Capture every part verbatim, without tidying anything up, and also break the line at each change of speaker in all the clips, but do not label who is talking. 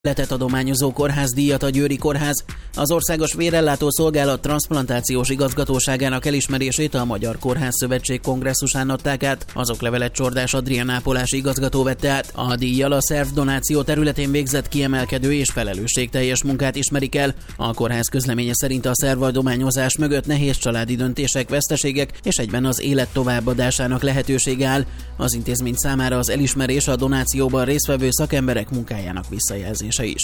Letet adományozó kórházdíjat a Győri Kórház. Az Országos Vérellátó Szolgálat transzplantációs igazgatóságának elismerését a Magyar Kórház Szövetség kongresszusán adták át. Az oklevelet Csordás Adrián ápolási igazgató vette át. A díjjal a szervdonáció területén végzett kiemelkedő és felelősségteljes munkát ismerik el. A kórház közleménye szerint a szervadományozás mögött nehéz családi döntések, veszteségek és egyben az élet továbbadásának lehetősége áll. Az intézmény számára az elismerés a donációban résztvevő szakemberek munkájának visszajelzése is.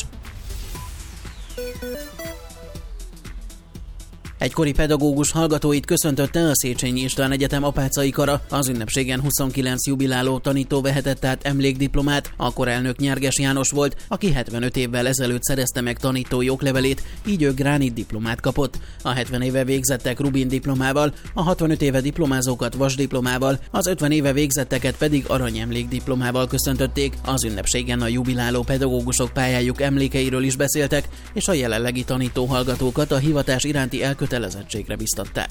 Egykori pedagógus hallgatóit köszöntötte a Széchenyi István Egyetem apácai kara. Az ünnepségen huszonkilenc jubiláló tanító vehetett át emlékdiplomát. A korelnök Nyerges János volt, aki hetvenöt évvel ezelőtt szerezte meg tanítói oklevelét, így ő gránit diplomát kapott. A hetven éve végzettek Rubin diplomával, a hatvanöt éve diplomázókat vasdiplomával, az ötven éve végzetteket pedig aranyemlékdiplomával köszöntötték. Az ünnepségen a jubiláló pedagógusok pályájuk emlékeiről is beszéltek, és a jelenlegi tanító hallgatókat a hivatás iránti elkötelezettségre kötelezettségre biztatták.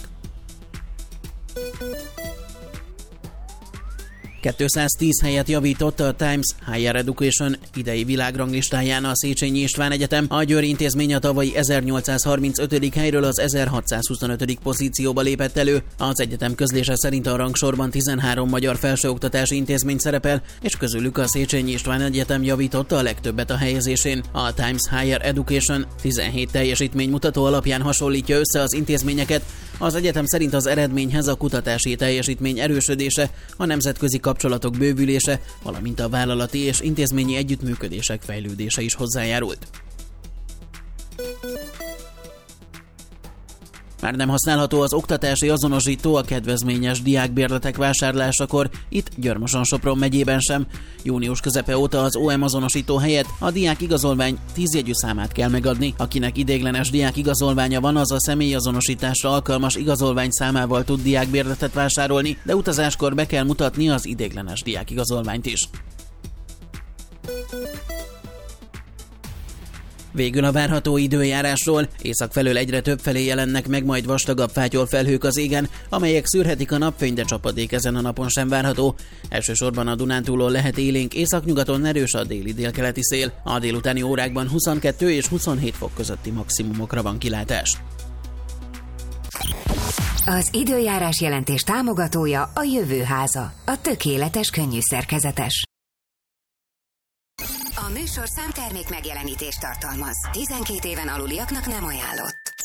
kétszáztíz helyet javított a Times Higher Education idei világranglistáján a Széchenyi István Egyetem. A Győri intézmény a tavalyi ezernyolcszázharmincötödik helyről az ezerhatszázhuszonötödik pozícióba lépett elő. Az egyetem közlése szerint a rangsorban tizenhárom magyar felsőoktatási intézmény szerepel, és közülük a Széchenyi István Egyetem javította a legtöbbet a helyezésén. A Times Higher Education tizenhét teljesítménymutató alapján hasonlítja össze az intézményeket. Az egyetem szerint az eredményhez a kutatási teljesítmény erősödése, a nemzetközi kapcsolatok bővülése, valamint a vállalati és intézményi együttműködések fejlődése is hozzájárult. Már nem használható az oktatási azonosító a kedvezményes diákbérletek vásárlásakor, itt Győr-Moson-Sopron megyében sem. Június közepe óta az o em azonosító helyett a diák igazolvány tíz jegyű számát kell megadni. Akinek ideiglenes diák igazolványa van, az a személyazonosításra alkalmas igazolvány számával tud diákbérletet vásárolni, de utazáskor be kell mutatni az ideiglenes diák igazolványt is. Végül a várható időjárásról. Észak felől egyre több felé jelennek meg majd vastagabb fátyolfelhők az égen, amelyek szűrhetik a napfényt, de csapadék ezen a napon sem várható. Elsősorban a Dunántúlon lehet élénk, északnyugaton erős a déli délkeleti szél. A délutáni órákban huszonkettő és huszonhét fok közötti maximumokra van kilátás.
Az időjárás jelentés támogatója a Jövőháza, a tökéletes könnyű szerkezetes. A műsor számtermék megjelenítést tartalmaz. tizenkét éven aluliaknak nem ajánlott.